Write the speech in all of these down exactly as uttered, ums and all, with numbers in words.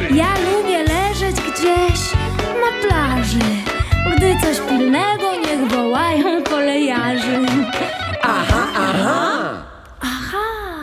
Ja lubię leżeć gdzieś na plaży. Gdy coś pilnego, niech wołają kolejarzy. Aha, aha. Aha.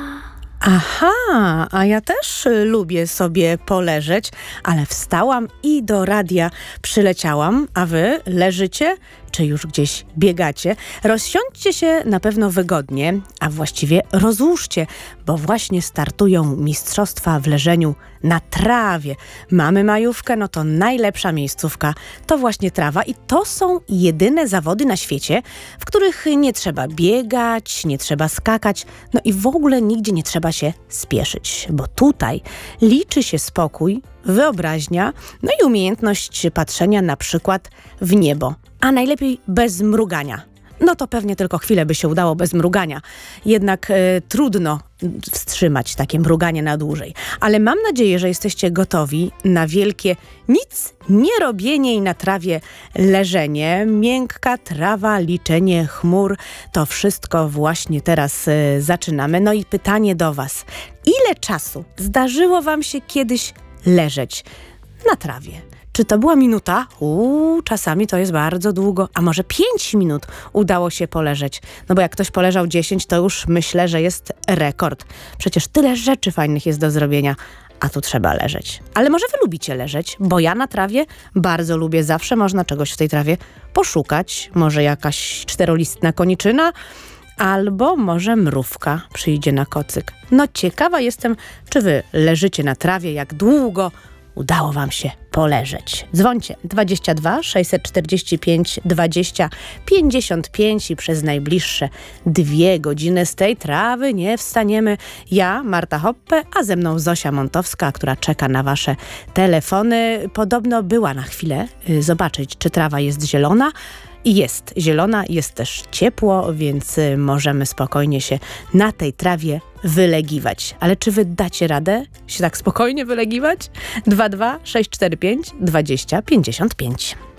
Aha, a ja też y, lubię sobie poleżeć, ale wstałam i do radia przyleciałam, a wy leżycie czy już gdzieś biegacie? Rozsiądźcie się na pewno wygodnie, a właściwie rozłóżcie, bo właśnie startują mistrzostwa w leżeniu na trawie. Mamy majówkę, no to najlepsza miejscówka to właśnie trawa i to są jedyne zawody na świecie, w których nie trzeba biegać, nie trzeba skakać, no i w ogóle nigdzie nie trzeba się spieszyć, bo tutaj liczy się spokój, wyobraźnia, no i umiejętność patrzenia na przykład w niebo, a najlepiej bez mrugania. No to pewnie tylko chwilę by się udało bez mrugania. Jednak e, trudno wstrzymać takie mruganie na dłużej. Ale mam nadzieję, że jesteście gotowi na wielkie nic nie robienie i na trawie leżenie. Miękka trawa, liczenie chmur. To wszystko właśnie teraz e, zaczynamy. No i pytanie do was. Ile czasu zdarzyło wam się kiedyś leżeć na trawie? Czy to była minuta? Uuu, czasami to jest bardzo długo. A może pięć minut udało się poleżeć? No bo jak ktoś poleżał dziesięć, to już myślę, że jest rekord. Przecież tyle rzeczy fajnych jest do zrobienia, a tu trzeba leżeć. Ale może wy lubicie leżeć? Bo ja na trawie bardzo lubię. Zawsze można czegoś w tej trawie poszukać. Może jakaś czterolistna koniczyna, albo może mrówka przyjdzie na kocyk. No ciekawa jestem, czy wy leżycie na trawie, jak długo udało wam się poleżeć. Dzwońcie dwadzieścia dwa sześćset czterdzieści pięć dwadzieścia pięćdziesiąt pięć i przez najbliższe dwie godziny z tej trawy nie wstaniemy. Ja, Marta Hoppe, a ze mną Zosia Montowska, która czeka na wasze telefony. Podobno była na chwilę y, zobaczyć, czy trawa jest zielona. I jest zielona, jest też ciepło, więc y, możemy spokojnie się na tej trawie wylegiwać. Ale czy wy dacie radę się tak spokojnie wylegiwać? dwa dwa sześć cztery pięć dwadzieścia pięćdziesiąt pięć.